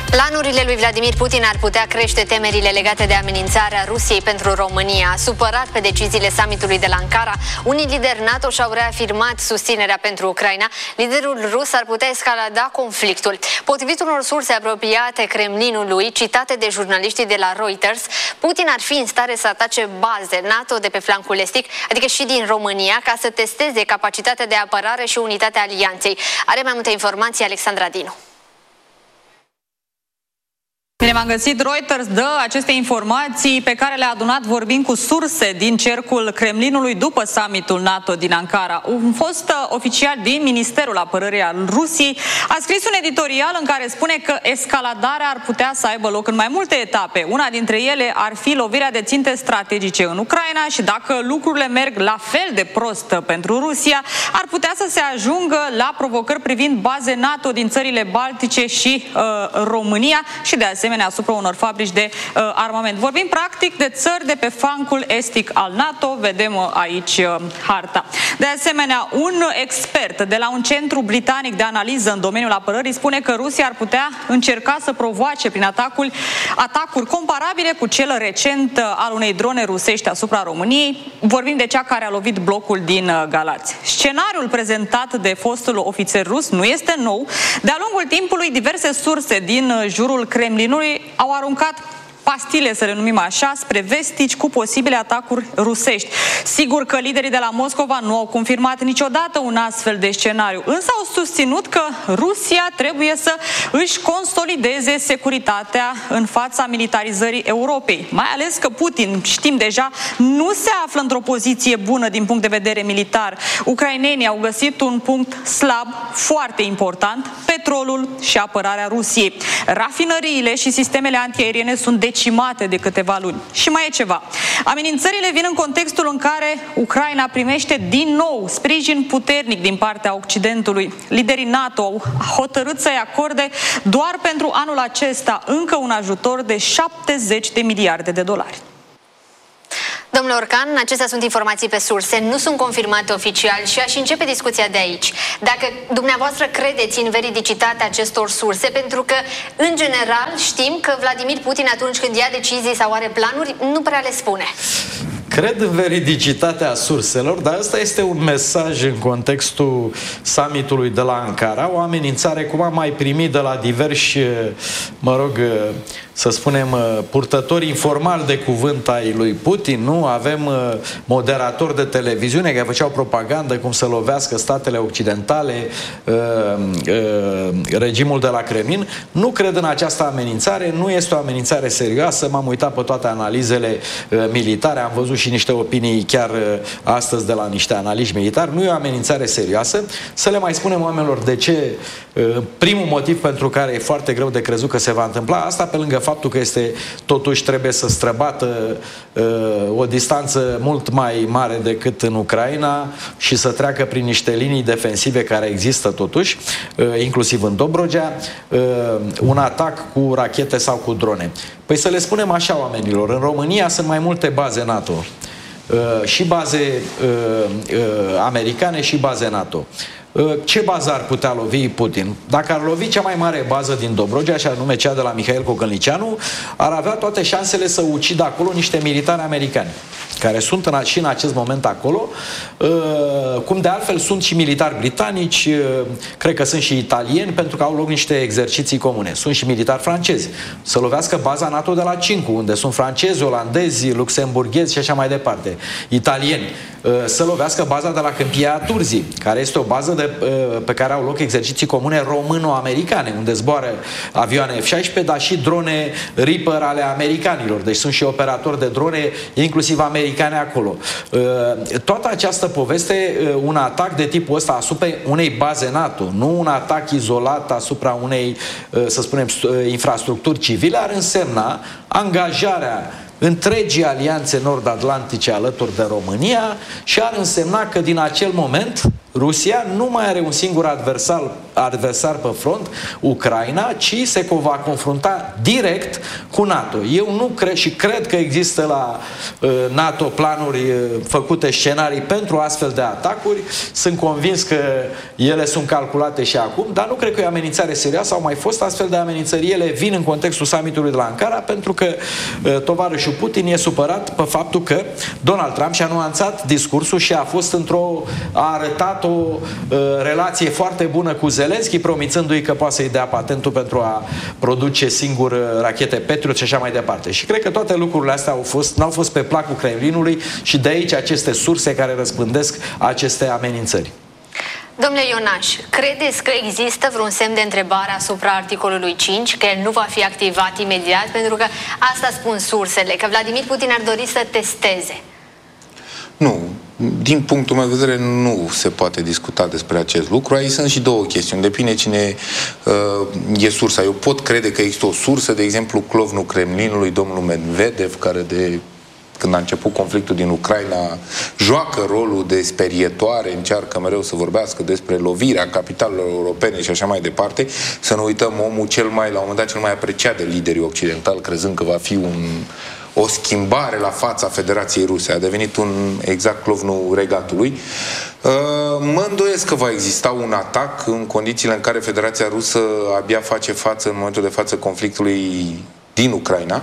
Planurile lui Vladimir Putin ar putea crește temerile legate de amenințarea Rusiei pentru România. Supărat pe deciziile summitului de la Ankara, unii lideri NATO și-au reafirmat susținerea pentru Ucraina. Liderul rus ar putea escalada conflictul. Potrivit unor surse apropiate Kremlinului, citate de jurnaliștii de la Reuters, Putin ar fi în stare să atace baze NATO de pe flancul estic, adică și din România, ca să testeze capacitatea de apărare și unitatea alianței. Are mai multe informații Alexandra Dinu. Bine v-am găsit. Reuters dă aceste informații pe care le-a adunat vorbind cu surse din cercul Kremlinului după summitul NATO din Ankara. Un fost oficial din Ministerul Apărării al Rusiei a scris un editorial în care spune că escaladarea ar putea să aibă loc în mai multe etape. Una dintre ele ar fi lovirea de ținte strategice în Ucraina și dacă lucrurile merg la fel de prost pentru Rusia, ar putea să se ajungă la provocări privind baze NATO din țările Baltice și România și de asemenea asupra unor fabrici de armament. Vorbim practic de țări de pe flancul estic al NATO, vedem aici harta. De asemenea, un expert de la un centru britanic de analiză în domeniul apărării spune că Rusia ar putea încerca să provoace prin atacuri comparabile cu cel recent al unei drone rusești asupra României. Vorbim de cea care a lovit blocul din Galați. Scenariul prezentat de fostul ofițer rus nu este nou. De-a lungul timpului, diverse surse din jurul Kremlinului au aruncat pastile, să le numim așa, spre vestici cu posibile atacuri rusești. Sigur că liderii de la Moscova nu au confirmat niciodată un astfel de scenariu, însă au susținut că Rusia trebuie să își consolideze securitatea în fața militarizării Europei. Mai ales că Putin, știm deja, nu se află într-o poziție bună din punct de vedere militar. Ucrainenii au găsit un punct slab, foarte important, petrolul și apărarea Rusiei. Rafinăriile și sistemele antiaeriene sunt decimate de câteva luni. Și mai e ceva. Amenințările vin în contextul în care Ucraina primește din nou sprijin puternic din partea Occidentului. Liderii NATO au hotărât să-i acorde doar pentru anul acesta încă un ajutor de 70 de miliarde de dolari. Domnule Orcan, acestea sunt informații pe surse, nu sunt confirmate oficial și aș începe discuția de aici. Dacă dumneavoastră credeți în veridicitatea acestor surse, pentru că, în general, știm că Vladimir Putin, atunci când ia decizii sau are planuri, nu prea le spune. Cred în veridicitatea surselor, dar ăsta este un mesaj în contextul summitului de la Ankara, o amenințare cum am mai primit de la diversi, să spunem, purtători informali de cuvânt ai lui Putin, nu? Avem moderatori de televiziune care făceau propagandă cum să lovească statele occidentale, regimul de la Kremlin. Nu cred în această amenințare, nu este o amenințare serioasă, m-am uitat pe toate analizele militare, am văzut și niște opinii chiar astăzi de la niște analiști militari, nu e o amenințare serioasă. Să le mai spunem oamenilor de ce, primul motiv pentru care e foarte greu de crezut că se va întâmpla asta, pe lângă faptul că totuși trebuie să străbată o distanță mult mai mare decât în Ucraina și să treacă prin niște linii defensive care există totuși, inclusiv în Dobrogea, un atac cu rachete sau cu drone. Păi să le spunem așa oamenilor, în România sunt mai multe baze NATO, și baze americane și baze NATO. Ce bază ar putea lovi Putin? Dacă ar lovi cea mai mare bază din Dobrogea, și anume cea de la Mihail Cogălnicianu, ar avea toate șansele să ucidă acolo niște militari americani care sunt și în acest moment acolo, cum de altfel sunt și militari britanici, cred că sunt și italieni, pentru că au loc niște exerciții comune. Sunt și militari francezi. Să lovească baza NATO de la Cincu, unde sunt francezi, olandezi, luxemburghezi și așa mai departe. Italieni. Să lovească baza de la Câmpia Turzii, care este o bază pe care au loc exerciții comune româno-americane, unde zboară avioane F-16, dar și drone Reaper ale americanilor. Deci sunt și operatori de drone, inclusiv americani acolo. Toată această poveste, un atac de tipul ăsta asupra unei baze NATO, nu un atac izolat asupra unei, să spunem, infrastructuri civile, ar însemna angajarea întregii alianțe nord-atlantice alături de România și ar însemna că din acel moment Rusia nu mai are un singur adversar pe front, Ucraina, ci se va confrunta direct cu NATO. Eu nu cred și cred că există la NATO planuri făcute, scenarii pentru astfel de atacuri. Sunt convins că ele sunt calculate și acum, dar nu cred că e o amenințare serioasă. Au mai fost astfel de amenințări. Ele vin în contextul summitului de la Ankara pentru că tovarășul Putin e supărat pe faptul că Donald Trump și-a nuanțat discursul și a arătat o relație foarte bună cu Zelenski, promițându-i că poate să-i dea patentul pentru a produce singur rachete Patriot și așa mai departe. Și cred că toate lucrurile astea n-au fost pe placul Kremlinului și de aici aceste surse care răspândesc aceste amenințări. Domnule Ionaș, credeți că există vreun semn de întrebare asupra articolului 5, că el nu va fi activat imediat? Pentru că asta spun sursele, că Vladimir Putin ar dori să testeze. Nu. Din punctul meu de vedere, nu se poate discuta despre acest lucru. Aici sunt și două chestiuni. Depinde cine e sursa. Eu pot crede că există o sursă, de exemplu, clovnul Kremlinului, domnul Medvedev, care când a început conflictul din Ucraina, joacă rolul de sperietoare, încearcă mereu să vorbească despre lovirea capitalelor europene și așa mai departe. Să nu uităm, omul la un moment dat, cel mai apreciat de liderii occidentali, crezând că va fi o schimbare la fața Federației Ruse. A devenit exact clovnul regatului. Mă îndoiesc că va exista un atac în condițiile în care Federația Rusă abia face față, în momentul de față, conflictului din Ucraina.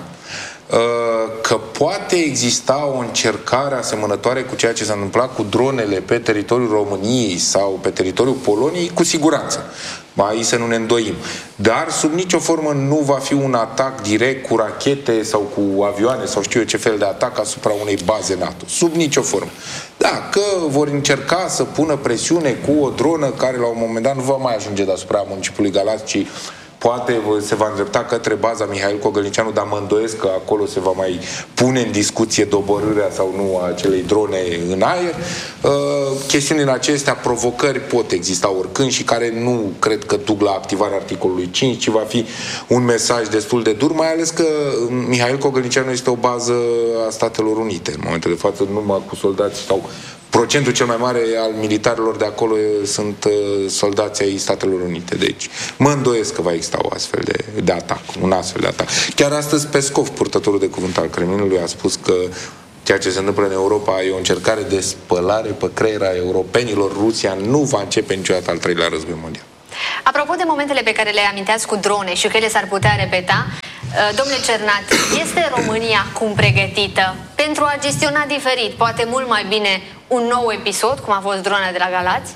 Că poate exista o încercare asemănătoare cu ceea ce s-a întâmplat cu dronele pe teritoriul României sau pe teritoriul Poloniei, cu siguranță. Aici să nu ne îndoim. Dar sub nicio formă nu va fi un atac direct cu rachete sau cu avioane sau știu eu ce fel de atac asupra unei baze NATO. Sub nicio formă. Da, că vor încerca să pună presiune cu o dronă care la un moment dat nu va mai ajunge deasupra municipiului Galați, ci poate se va îndrepta către baza Mihail Cogălnicianu, dar mă îndoiesc că acolo se va mai pune în discuție doborârea sau nu a acelei drone în aer. Chestiunile acestea, provocări pot exista oricând și care nu cred că duc la activarea articolului 5, ci va fi un mesaj destul de dur, mai ales că Mihail Cogălnicianu este o bază a Statelor Unite. În momentul de față, numai cu soldați sau procentul cel mai mare al militarilor de acolo sunt soldații ai Statelor Unite. Deci mă îndoiesc că va exista o astfel de atac, un astfel de atac. Chiar astăzi Peskov, purtătorul de cuvânt al Kremlinului, a spus că ceea ce se întâmplă în Europa e o încercare de spălare pe creiera europenilor. Rusia nu va începe niciodată al treilea război mondial. Apropo de momentele pe care le aminteați cu drone și că ele s-ar putea repeta, domnule Cernat, este România acum pregătită pentru a gestiona diferit, poate mult mai bine, un nou episod, cum a fost drona de la Galați?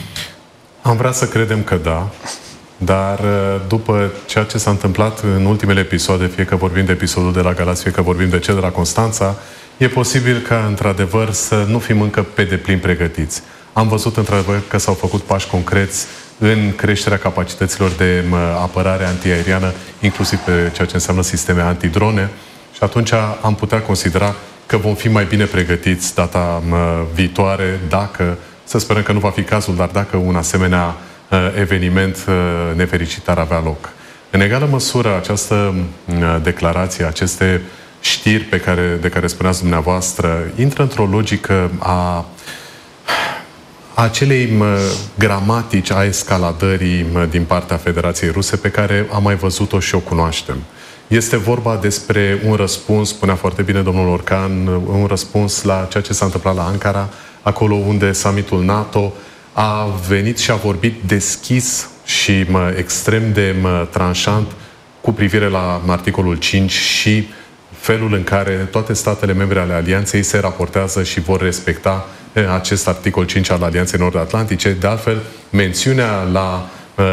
Am vrea să credem că da, dar după ceea ce s-a întâmplat în ultimele episoade, fie că vorbim de episodul de la Galați, fie că vorbim de cel de la Constanța, e posibil ca, într-adevăr, să nu fim încă pe deplin pregătiți. Am văzut, într-adevăr, că s-au făcut pași concreți în creșterea capacităților de apărare antiaeriană, inclusiv pe ceea ce înseamnă sisteme antidrone, și atunci am putea considera că vom fi mai bine pregătiți data viitoare, dacă, să sperăm că nu va fi cazul, dar dacă un asemenea eveniment nefericit ar avea loc. În egală măsură, această declarație, aceste știri de care spuneați dumneavoastră, intră într-o logică a acelei gramatici a escaladării din partea Federației Ruse pe care am mai văzut-o și o cunoaștem. Este vorba despre un răspuns, spunea foarte bine domnul Orcan, un răspuns la ceea ce s-a întâmplat la Ankara, acolo unde summitul NATO a venit și a vorbit deschis și extrem de tranșant cu privire la articolul 5 și felul în care toate statele membre ale Alianței se raportează și vor respecta acest articol 5 al Alianței Nord-Atlantice. De altfel, mențiunea la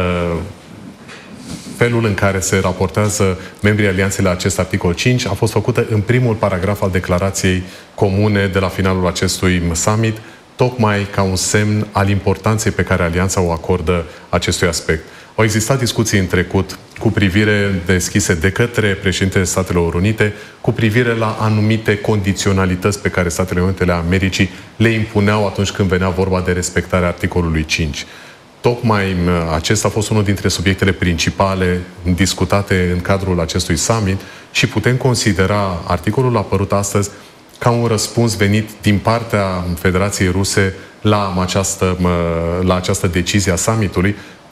felul în care se raportează membrii Alianței la acest articol 5 a fost făcută în primul paragraf al declarației comune de la finalul acestui summit, tocmai ca un semn al importanței pe care Alianța o acordă acestui aspect. Au existat discuții în trecut cu privire deschise de către președintele Statelor Unite cu privire la anumite condiționalități pe care Statele Unite ale Americii le impuneau atunci când venea vorba de respectarea articolului 5. Tocmai acesta a fost unul dintre subiectele principale discutate în cadrul acestui summit și putem considera articolul apărut astăzi ca un răspuns venit din partea Federației Ruse la această decizie a summitului,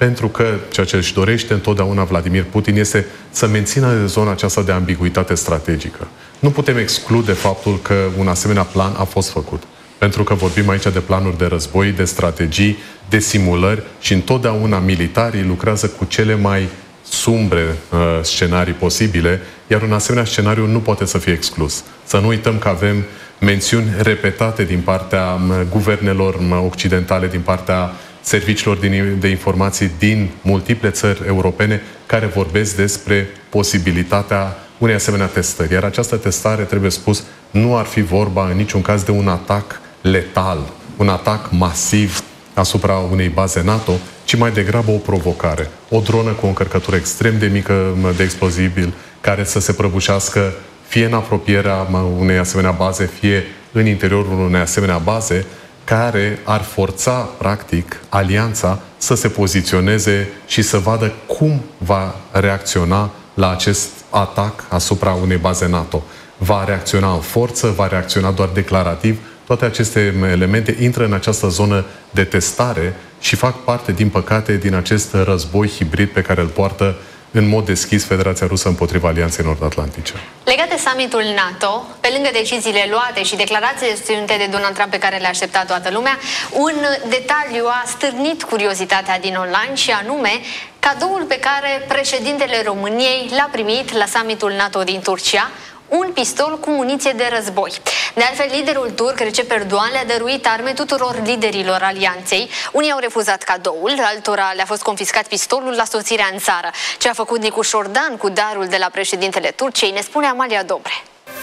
pentru că ceea ce își dorește întotdeauna Vladimir Putin este să mențină zona aceasta de ambiguitate strategică. Nu putem exclude faptul că un asemenea plan a fost făcut. Pentru că vorbim aici de planuri de război, de strategii, de simulări și întotdeauna militarii lucrează cu cele mai sumbre scenarii posibile, iar un asemenea scenariu nu poate să fie exclus. Să nu uităm că avem mențiuni repetate din partea guvernelor occidentale, din partea serviciilor de informații din multiple țări europene care vorbesc despre posibilitatea unei asemenea testări. Iar această testare, trebuie spus, nu ar fi vorba în niciun caz de un atac letal, un atac masiv asupra unei baze NATO, ci mai degrabă o provocare. O dronă cu o încărcătură extrem de mică de explozibil, care să se prăbușească fie în apropierea unei asemenea baze, fie în interiorul unei asemenea baze, care ar forța, practic, alianța să se poziționeze și să vadă cum va reacționa la acest atac asupra unei baze NATO. Va reacționa în forță, va reacționa doar declarativ. Toate aceste elemente intră în această zonă de testare și fac parte, din păcate, din acest război hibrid pe care îl poartă în mod deschis Federația Rusă împotriva Alianței Nord-Atlantice. Legat de summitul NATO, pe lângă deciziile luate și declarațiile susținute de Donald Trump pe care le aștepta toată lumea, un detaliu a stârnit curiozitatea din online și anume cadoul pe care președintele României l-a primit la summitul NATO din Turcia, un pistol cu muniție de război. De altfel, liderul turc, Recep Erdogan, le-a dăruit arme tuturor liderilor alianței. Unii au refuzat cadoul, altora le-a fost confiscat pistolul la sosirea în țară. Ce a făcut Nicu Șordan cu darul de la președintele Turciei, ne spune Amalia Dobre.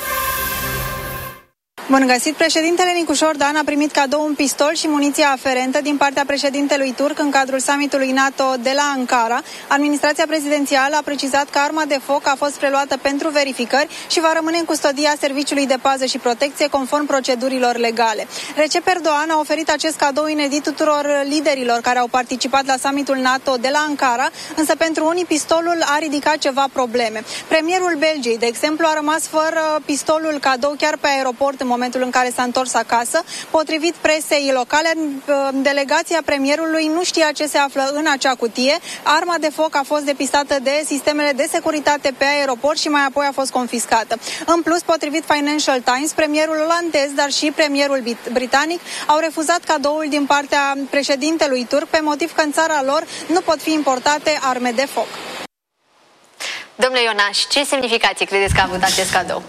Bun găsit! Președintele Nicu Șordan a primit cadou un pistol și muniția aferentă din partea președintelui turc în cadrul summitului NATO de la Ankara. Administrația prezidențială a precizat că arma de foc a fost preluată pentru verificări și va rămâne în custodia Serviciului de Pază și Protecție conform procedurilor legale. Recep Erdogan a oferit acest cadou inedit tuturor liderilor care au participat la summitul NATO de la Ankara, însă pentru unii pistolul a ridicat ceva probleme. Premierul Belgiei, de exemplu, a rămas fără pistolul cadou chiar pe aeroport în momentul în care s-a întors acasă. Potrivit presei locale, delegația premierului nu știa ce se află în acea cutie. Arma de foc a fost depistată de sistemele de securitate pe aeroport și mai apoi a fost confiscată. În plus, potrivit Financial Times, premierul olandez, dar și premierul britanic au refuzat cadoul din partea președintelui turc pe motiv că în țara lor nu pot fi importate arme de foc. Domnule Ionaș, ce semnificație credeți că a avut acest cadou?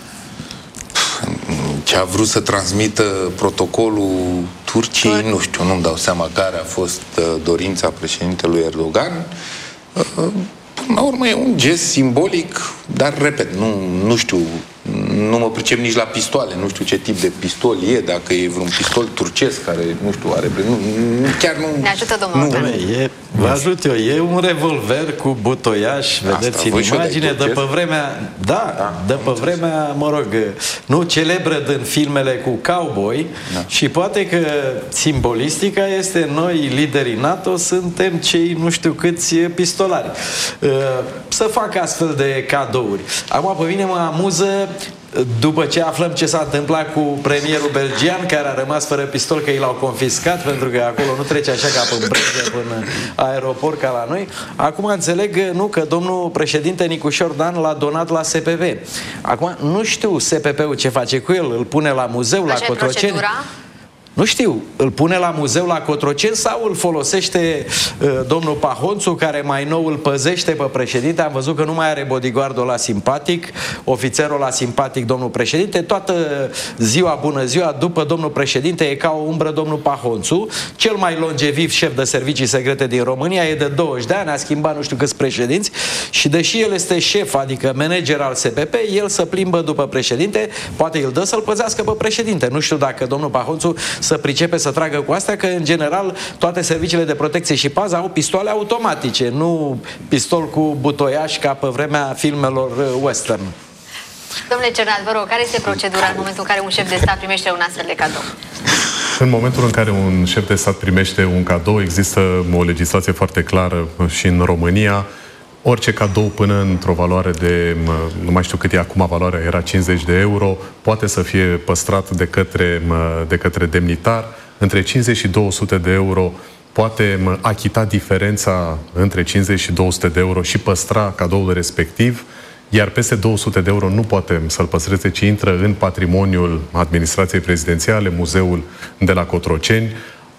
Ce a vrut să transmită protocolul Turciei, nu știu, nu-mi dau seama care a fost dorința președintelui Erdogan. Până la urmă e un gest simbolic, dar, repet, nu știu, nu mă pricep nici la pistoale, nu știu ce tip de pistol e, dacă e vreun pistol turcesc care, nu știu, are... chiar nu... Ne ajută domnul. Vă ajut eu, e un revolver cu butoiaș, vedeți în imagine, de pe vremea, de pe vremea, mă rog, nu celebră din filmele cu cowboy, și poate că simbolistica este noi, liderii NATO, suntem cei nu știu câți pistolari. Să fac astfel de cadouri. Acum pe mine mă amuză, după ce aflăm ce s-a întâmplat cu premierul belgian, care a rămas fără pistol, că i l-au confiscat, pentru că acolo nu trece așa ca pe brânză până aeroport ca la noi. Acum înțeleg, nu, că domnul președinte Nicu Șordan l-a donat la SPV. Acum nu știu SPP-ul ce face cu el, îl pune la muzeu, la Cotroceni. Nu știu, îl pune la muzeu la Cotroceni sau îl folosește domnul Pahonțu, care mai nou îl păzește pe președinte. Am văzut că nu mai are bodyguardul ăla simpatic, ofițerul ăla simpatic, domnul președinte. Toată ziua, bună ziua, după domnul președinte e ca o umbră domnul Pahonțu, cel mai longeviv șef de servicii secrete din România, e de 20 de ani, a schimbat nu știu câți președinți și deși el este șef, adică manager al SPP, el se plimbă după președinte, poate îl dă să-l păzească pe președinte. Nu știu dacă domnul Pahonțu să pricepe să tragă cu astea, că în general toate serviciile de protecție și pază au pistoale automatice, nu pistol cu butoiaș ca pe vremea filmelor western. Domnule Cernat, vă rog, care este procedura în momentul în care un șef de stat primește un astfel de cadou? În momentul în care un șef de stat primește un cadou, există o legislație foarte clară și în România. Orice cadou până într-o valoare de, nu mai știu cât e acum, valoarea era 50 de euro, poate să fie păstrat de către demnitar. Între 50 și 200 de euro poate achita diferența între 50 și 200 de euro și păstra cadoul respectiv, iar peste 200 de euro nu poate să-l păstreze, ci intră în patrimoniul administrației prezidențiale, muzeul de la Cotroceni.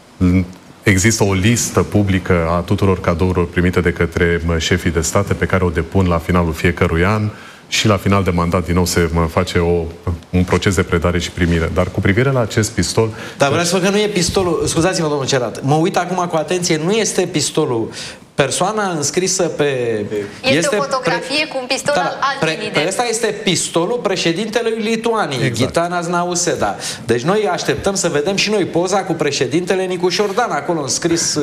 Există o listă publică a tuturor cadourilor primite de către șefii de state pe care o depun la finalul fiecărui an și la final de mandat din nou se face un proces de predare și primire. Dar cu privire la acest pistol... Dar vreau să văd că nu e pistolul... Scuzați-mă, domnul Cerat. Mă uit acum cu atenție. Nu este pistolul. Persoana înscrisă pe... Este o fotografie cu un pistol al altui lider. Ăsta este pistolul președintelui Lituaniei, exact. Gitanas Nauseda. Deci noi așteptăm să vedem și noi poza cu președintele Nicu Șordan, acolo înscris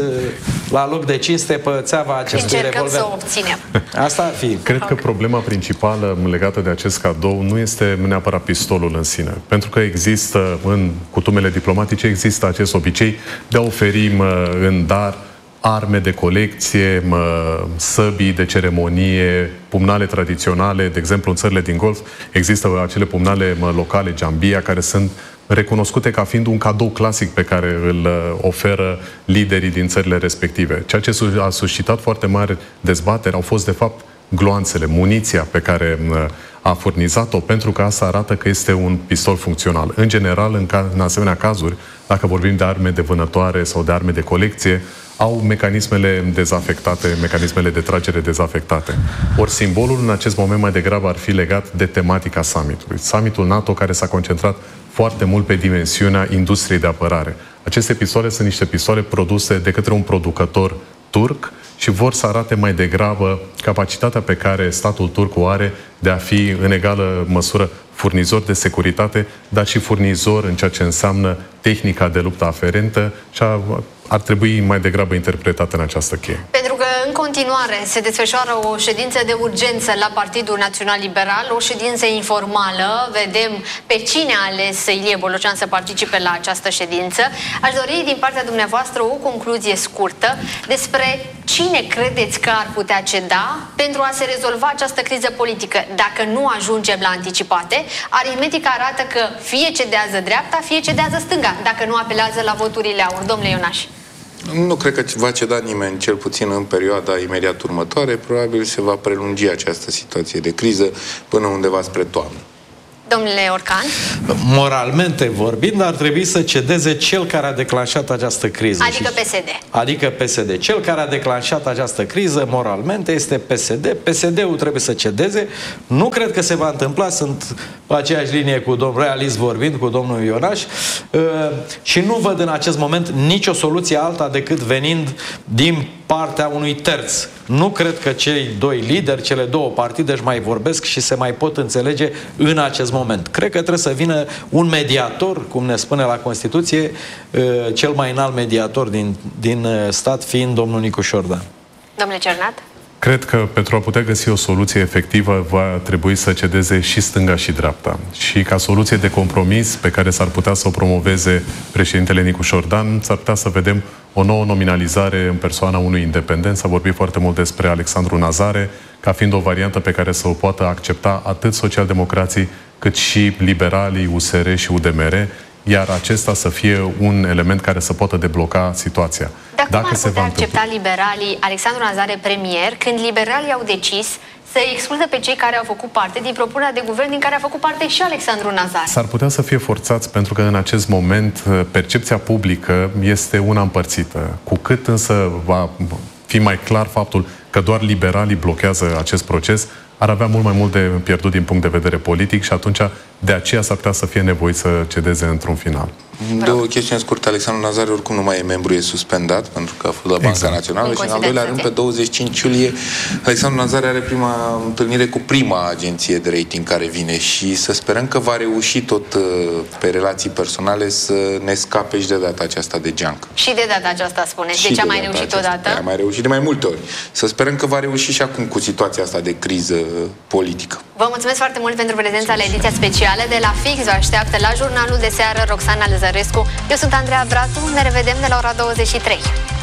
la loc de cinste pe țeava acestui revolver. Încercăm să o obținem. Asta ar fi. Cred că problema principală legată de acest cadou nu este neapărat pistolul în sine. Pentru că există, în cutumele diplomatice, există acest obicei de a oferi în dar arme de colecție, săbii de ceremonie, pumnale tradiționale. De exemplu, în țările din Golf există acele pumnale locale, Jambia, care sunt recunoscute ca fiind un cadou clasic pe care îl oferă liderii din țările respective. Ceea ce a suscitat foarte mari dezbateri au fost, de fapt, gloanțele, muniția pe care a furnizat-o, pentru că asta arată că este un pistol funcțional. În general, în asemenea cazuri, dacă vorbim de arme de vânătoare sau de arme de colecție, au mecanismele dezafectate, mecanismele de tragere dezafectate. Ori simbolul în acest moment mai degrabă ar fi legat de tematica summitului. Summitul NATO care s-a concentrat foarte mult pe dimensiunea industriei de apărare. Aceste pistoale sunt niște pistoale produse de către un producător turc și vor să arate mai degrabă capacitatea pe care statul turc o are de a fi în egală măsură furnizor de securitate, dar și furnizor în ceea ce înseamnă tehnica de luptă aferentă și ar trebui mai degrabă interpretată în această cheie. Pentru că în continuare se desfășoară o ședință de urgență la Partidul Național Liberal, o ședință informală. Vedem pe cine a ales Ilie Bolocean să participe la această ședință. Aș dori din partea dumneavoastră o concluzie scurtă despre cine credeți că ar putea ceda pentru a se rezolva această criză politică. Dacă nu ajungem la anticipate, aritmetica arată că fie cedează dreapta, fie cedează stânga, dacă nu apelează la voturile aur. Domnule Ionaș. Nu cred că va ceda nimeni, cel puțin în perioada imediat următoare. Probabil se va prelungi această situație de criză până undeva spre toamnă. Domnule Orcan? Moralmente vorbind, ar trebui să cedeze cel care a declanșat această criză. Adică PSD. Adică PSD. Cel care a declanșat această criză, moralmente, este PSD. PSD-ul trebuie să cedeze. Nu cred că se va întâmpla. Sunt pe aceeași linie cu domnul, realist vorbind, cu domnul Ionaș. Și nu văd în acest moment nicio soluție alta decât venind din partea unui terț. Nu cred că cei doi lideri, cele două partide își mai vorbesc și se mai pot înțelege în acest moment. Cred că trebuie să vină un mediator, cum ne spune la Constituție, cel mai înalt mediator din stat fiind domnul Nicu Șordan. Domnule Cernat? Cred că pentru a putea găsi o soluție efectivă va trebui să cedeze și stânga și dreapta. Și ca soluție de compromis pe care s-ar putea să o promoveze președintele Nicu Șordan, s-ar putea să vedem o nouă nominalizare în persoana unui independent. S-a vorbit foarte mult despre Alexandru Nazare, ca fiind o variantă pe care să o poată accepta atât socialdemocrații cât și liberalii, USR și UDMR, iar acesta să fie un element care să poată debloca situația. Dar cum ar putea accepta liberalii Alexandru Nazare premier când liberalii au decis să excludă pe cei care au făcut parte din propunerea de guvern din care a făcut parte și Alexandru Nazare? S-ar putea să fie forțați pentru că în acest moment percepția publică este una împărțită. Cu cât însă va fi mai clar faptul că doar liberalii blochează acest proces, ar avea mult mai mult de pierdut din punct de vedere politic și atunci de aceea s-ar putea să fie nevoit să cedeze într-un final. Două chestiuni scurte. Alexandru Nazare oricum nu mai e membru, e suspendat pentru că a fost la Banca Națională și în al doilea rând, pe 25 iulie, Alexandru Nazare are prima întâlnire cu prima agenție de rating care vine și să sperăm că va reuși tot pe relații personale să ne scape și de data aceasta de geancă. Și de data aceasta, spuneți. Deci a mai reușit odată? A mai reușit de mai multe ori. Să sperăm că va reuși și acum cu situația asta de criză politică. Vă mulțumesc foarte mult pentru prezența la ediția specială de la Fix. Vă așteaptă la jurnalul de seară Roxana Lăzărescu. Eu sunt Andreea Bratu. Ne revedem de la ora 23.